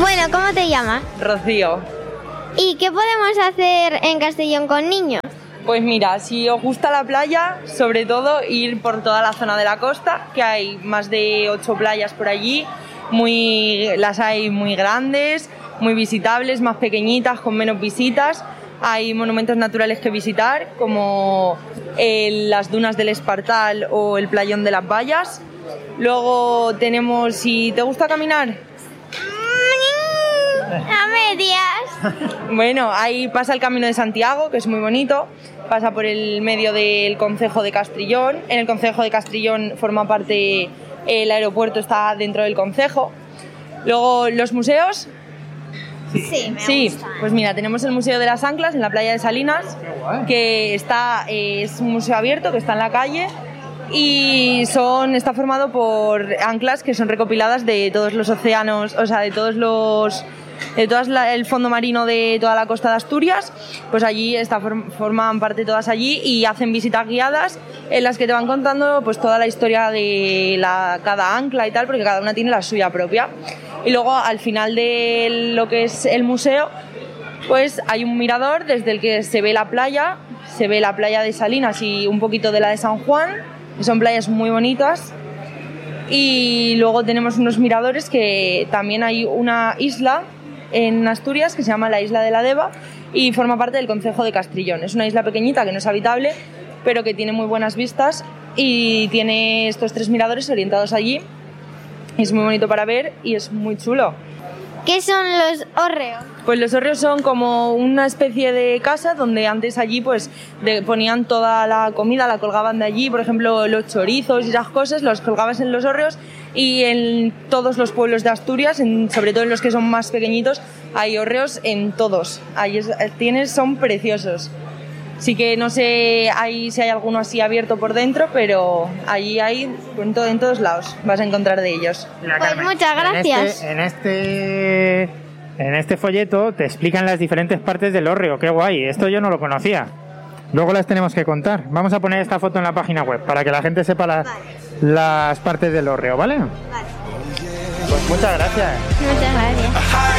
Bueno, ¿cómo te llamas? Rocío. ¿Y qué podemos hacer en Castellón con niños? Pues mira, si os gusta la playa, sobre todo ir por toda la zona de la costa, que hay más de 8 playas por allí, las hay muy grandes, muy visitables, más pequeñitas, con menos visitas. Hay monumentos naturales que visitar, como las dunas del Espartal o el Playón de las Vallas. Luego tenemos, si te gusta caminar... A medias. Bueno, ahí pasa el Camino de Santiago, que es muy bonito, pasa por el medio del concejo de Castrillón. En el concejo de Castrillón forma parte, el aeropuerto está dentro del concejo. Luego, los museos. Sí, me gusta. Pues mira, tenemos el Museo de las Anclas en la playa de Salinas, que es un museo abierto que está en la calle y está formado por anclas que son recopiladas de todos los océanos, o sea, de todo el fondo marino de toda la costa de Asturias. Pues allí forman parte todas allí y hacen visitas guiadas en las que te van contando pues toda la historia de cada ancla y tal, porque cada una tiene la suya propia. Y luego al final de lo que es el museo, pues hay un mirador desde el que se ve la playa de Salinas y un poquito de la de San Juan, que son playas muy bonitas. Y luego tenemos unos miradores, que también hay una isla en Asturias que se llama la Isla de la Deva y forma parte del concejo de Castrillón. Es una isla pequeñita que no es habitable, pero que tiene muy buenas vistas y tiene estos 3 miradores orientados allí. Es muy bonito para ver y es muy chulo. ¿Qué son los hórreos? Pues los hórreos son como una especie de casa donde antes allí pues ponían toda la comida, la colgaban de allí, por ejemplo los chorizos y esas cosas, los colgabas en los hórreos, y en todos los pueblos de Asturias, sobre todo en los que son más pequeñitos, hay hórreos en todos. Ahí son preciosos. Sí que no sé si hay alguno así abierto por dentro, pero allí hay en todos lados, vas a encontrar de ellos. Mira, pues Carmen, muchas gracias. En este folleto te explican las diferentes partes del hórreo. Qué guay, esto yo no lo conocía. Luego las tenemos que contar. Vamos a poner esta foto en la página web para que la gente sepa las partes del hórreo, ¿vale? Vale. Pues muchas gracias. Muchas gracias.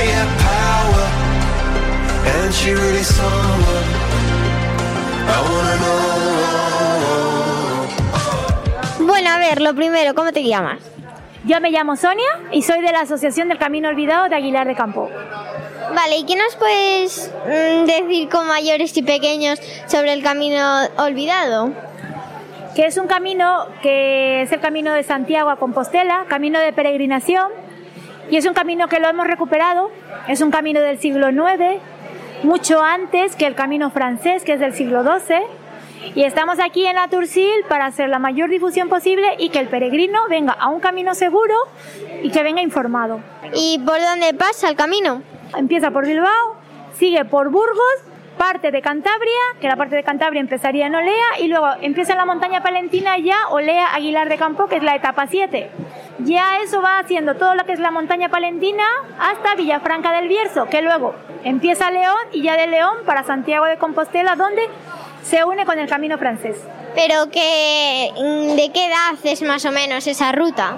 Bueno, a ver, lo primero, ¿cómo te llamas? Yo me llamo Sonia y soy de la Asociación del Camino Olvidado de Aguilar de Campo. Vale, ¿y qué nos puedes decir con mayores y pequeños sobre el Camino Olvidado? Que es un camino que es el Camino de Santiago a Compostela, camino de peregrinación, y es un camino que lo hemos recuperado. Es un camino del siglo IX, mucho antes que el camino francés, que es del siglo XII, y estamos aquí en la Tursil para hacer la mayor difusión posible y que el peregrino venga a un camino seguro y que venga informado. ¿Y por dónde pasa el camino? Empieza por Bilbao, sigue por Burgos, parte de Cantabria, que la parte de Cantabria empezaría en Olea, y luego empieza en la montaña palentina ya Olea Aguilar de Campo, que es la etapa 7. Ya eso va haciendo todo lo que es la montaña palentina hasta Villafranca del Bierzo, que luego empieza León y ya de León para Santiago de Compostela, donde se une con el camino francés. ¿Pero de qué edad es más o menos esa ruta?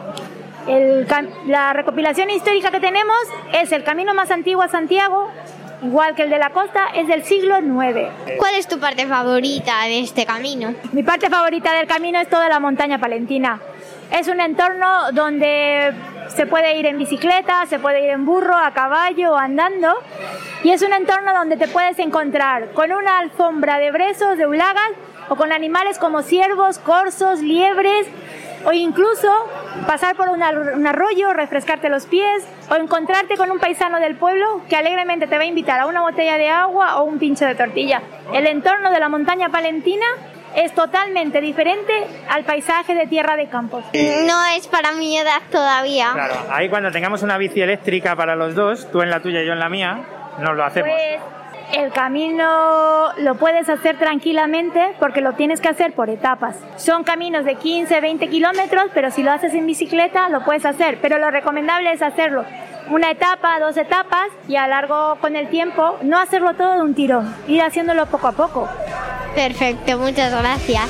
La recopilación histórica que tenemos es el camino más antiguo a Santiago, igual que el de la costa, es del siglo IX. ¿Cuál es tu parte favorita de este camino? Mi parte favorita del camino es toda la montaña palentina. Es un entorno donde se puede ir en bicicleta, se puede ir en burro, a caballo o andando, y es un entorno donde te puedes encontrar con una alfombra de brezos, de ulagas, o con animales como ciervos, corzos, liebres, o incluso pasar por un arroyo, refrescarte los pies, o encontrarte con un paisano del pueblo que alegremente te va a invitar a una botella de agua o un pincho de tortilla. El entorno de la montaña palentina es totalmente diferente al paisaje de Tierra de Campos. No es para mi edad todavía. Claro, ahí cuando tengamos una bici eléctrica para los dos, tú en la tuya y yo en la mía, nos lo hacemos. Pues el camino lo puedes hacer tranquilamente porque lo tienes que hacer por etapas. Son caminos de 15, 20 kilómetros, pero si lo haces en bicicleta lo puedes hacer. Pero lo recomendable es hacerlo una etapa, 2 etapas, y a largo con el tiempo, no hacerlo todo de un tirón, ir haciéndolo poco a poco. Perfecto, muchas gracias.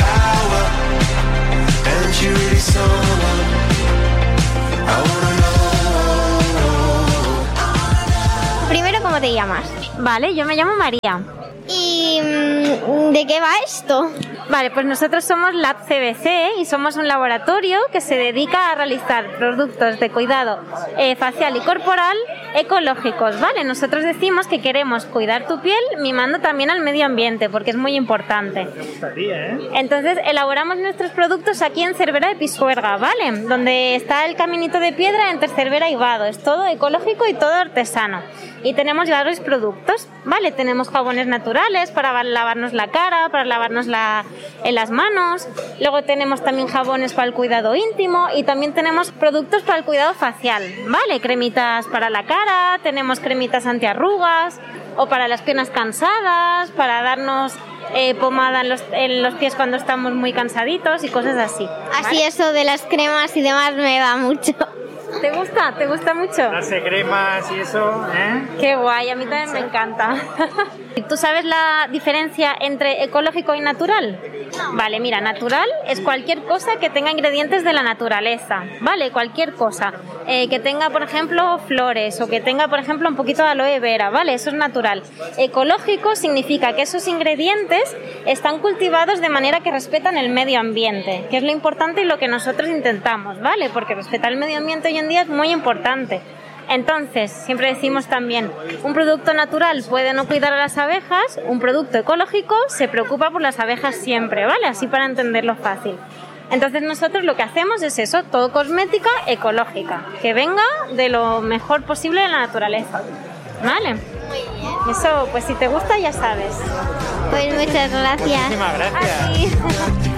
And you really saw, I wanna know. ¿cómo te llamas? Vale, yo me llamo María. ¿Y de qué va esto? Vale, pues nosotros somos Lab CBC y somos un laboratorio que se dedica a realizar productos de cuidado facial y corporal ecológicos, ¿vale? Nosotros decimos que queremos cuidar tu piel mimando también al medio ambiente, porque es muy importante. Me gustaría, ¿eh? Entonces elaboramos nuestros productos aquí en Cervera de Pisuerga, ¿vale? Donde está el caminito de piedra entre Cervera y Vado. Es todo ecológico y todo artesano. Y tenemos varios productos, ¿vale? Tenemos jabones naturales para lavarnos la cara, para lavarnos en las manos. Luego tenemos también jabones para el cuidado íntimo y también tenemos productos para el cuidado facial, ¿vale? Cremitas para la cara, tenemos cremitas antiarrugas o para las piernas cansadas, para darnos pomada en los pies cuando estamos muy cansaditos y cosas así, ¿vale? Así eso de las cremas y demás me va mucho. ¿Te gusta? ¿Te gusta mucho? Darse cremas y eso, ¿eh? Qué guay, a mí también me encanta. ¿Tú sabes la diferencia entre ecológico y natural? Vale, mira, natural es cualquier cosa que tenga ingredientes de la naturaleza, ¿vale? Cualquier cosa. Que tenga, por ejemplo, flores o que tenga, por ejemplo, un poquito de aloe vera, ¿vale? Eso es natural. Ecológico significa que esos ingredientes están cultivados de manera que respetan el medio ambiente, que es lo importante y lo que nosotros intentamos, ¿vale? Porque respetar el medio ambiente hoy en día es muy importante. Entonces, siempre decimos también, un producto natural puede no cuidar a las abejas, un producto ecológico se preocupa por las abejas siempre, ¿vale? Así para entenderlo fácil. Entonces nosotros lo que hacemos es eso, todo cosmética ecológica, que venga de lo mejor posible de la naturaleza, ¿vale? Muy bien. Eso, pues si te gusta ya sabes. Pues muchas gracias. Muchísimas gracias. A ti.